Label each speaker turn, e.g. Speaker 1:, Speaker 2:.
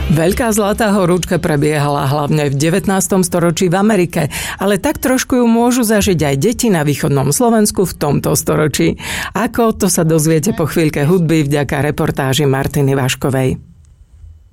Speaker 1: Veľká zlatá horúčka prebiehala hlavne v 19. storočí v Amerike, ale tak trošku ju môžu zažiť aj deti na východnom Slovensku v tomto storočí. Ako, to sa dozviete po chvíľke hudby vďaka reportáži Martiny Vaškovej.